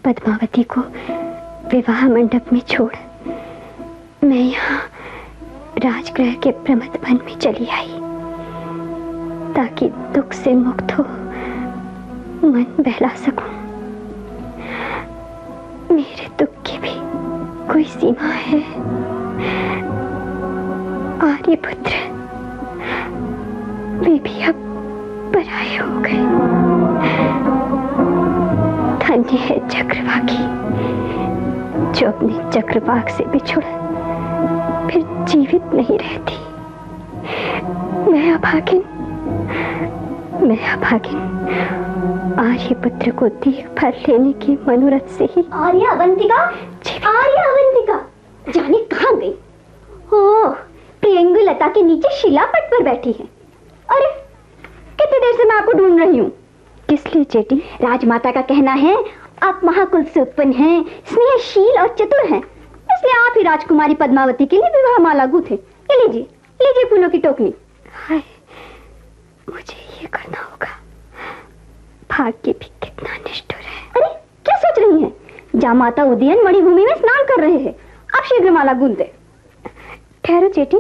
पद्मावती को विवाह मंडप में छोड़ मैं यहाँ राजगृह के प्रमथ वन में चली आई, ताकि दुख से मुक्त हो मन बहला सकूं। मेरे दुख की भी कोई सीमा है। आर्यपुत्र वे भी अब पराये हो गए। धन्य है चक्रवाकी जो अपने चक्रवाक से बिछुड़ फिर जीवित नहीं रहती। मैं अभागिन आर्यपुत्र को देखभाल लेने के मनोरथ से ही आर्य अवंतिका जाने कहाँ गई? ओह, प्रियंगुलता के नीचे शिलापट पर बैठी है। अरे कितनी देर से मैं आपको ढूंढ रही हूँ। किस लिए जेठी? राजमाता का कहना है आप महाकुल से उत्पन्न हैं, स्नेहशील और चतुर हैं, इसलिए आप ही राजकुमारी पद्मावती के लिए विवाह माला गूंथे। ये लीजिए फूलों की टोकरी। हाय, मुझे ये करना होगा। भाग्य भी कितना निष्ठुर है। अरे क्या सोच रही हैं? जामाता उदयन मणिभूमि में स्नान कर रहे हैं, आप शीघ्र माला गूंथ दे। ठहरो जेठी।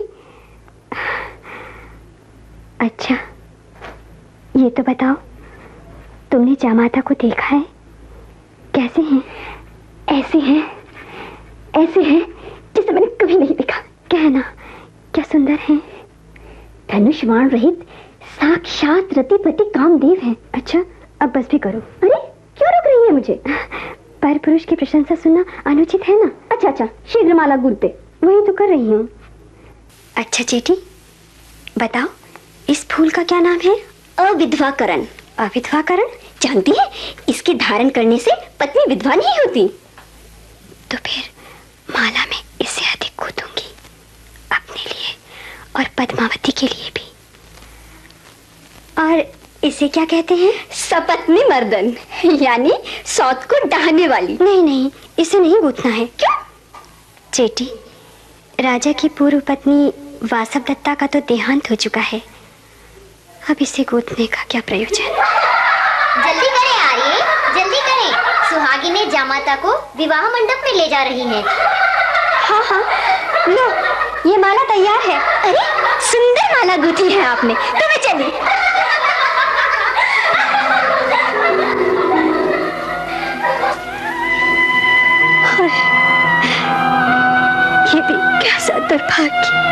अच्छा ये तो बताओ, तुमने जामाता को देखा है? कैसे हैं? ऐसे हैं जिसे मैंने कभी नहीं देखा। कहना, क्या सुंदर हैं। धनुष्वाण रहित साक्षात रतिपति कामदेव हैं। अच्छा अब बस भी करो। अरे क्यों रोक रही है मुझे? पर पुरुष की प्रशंसा सुनना अनुचित है ना। अच्छा शीघ्र माला गूंथ दे। वही तो कर रही हूँ। अच्छा जेठी बताओ, इस फूल का क्या नाम है? अविधवाकरण। अविधवाकरण? जानती है, इसके धारण करने से पत्नी विधवा नहीं होती। तो फिर माला में इससे अधिक गूंथूंगी, अपने लिए और पद्मावती के लिए भी। और इसे क्या कहते हैं? सपत्नी मर्दन, यानी सौत को डहाने वाली। नहीं, इसे नहीं गूंथना है। क्यों? जेठी, राजा की पूर्व पत्नी वासव दत्ता का तो देहांत हो चुका है, अब इसे गूंथने का क्या प्रयोजन? जल्दी करें आर्य, जल्दी करें। सुहागिनें जामाता को विवाह मंडप में ले जा रही हैं। हाँ, लो ये माला तैयार है। अरे सुंदर माला गूंथी है आपने, तो मैं चली। ये भी कैसा दुर्भाग्य।